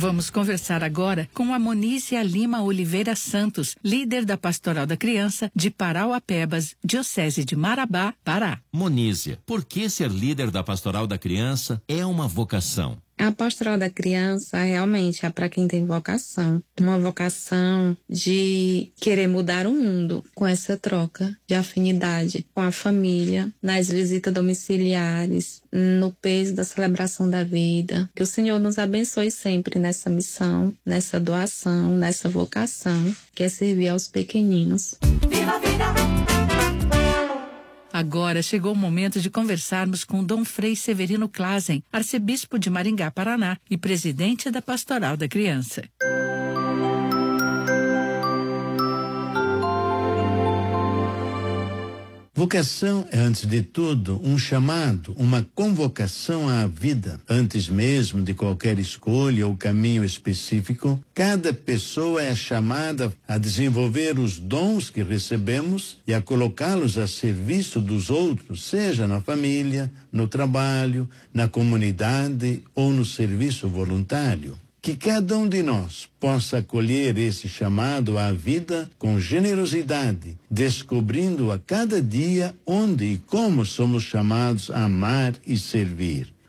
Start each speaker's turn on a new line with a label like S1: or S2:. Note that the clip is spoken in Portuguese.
S1: Vamos conversar agora com a Monícia Lima Oliveira Santos, líder da Pastoral da Criança de Parauapebas, Diocese de Marabá, Pará.
S2: Monícia, por que ser líder da Pastoral da Criança é uma vocação?
S3: A Pastoral da Criança realmente é para quem tem vocação. Uma vocação de querer mudar o mundo com essa troca de afinidade com a família, nas visitas domiciliares, no peso da celebração da vida. Que o Senhor nos abençoe sempre nessa missão, nessa doação, nessa vocação, que é servir aos pequeninos.
S1: Viva a vida! Agora chegou o momento de conversarmos com Dom Frei Severino Klazen, arcebispo de Maringá, Paraná e presidente da Pastoral da Criança.
S4: Vocação é, antes de tudo, um chamado, uma convocação à vida. Antes mesmo de qualquer escolha ou caminho específico, cada pessoa é chamada a desenvolver os dons que recebemos e a colocá-los a serviço dos outros, seja na família, no trabalho, na comunidade ou no serviço voluntário. Que cada um de nós possa acolher esse chamado à vida com generosidade, descobrindo a cada dia onde e como somos chamados a amar e servir.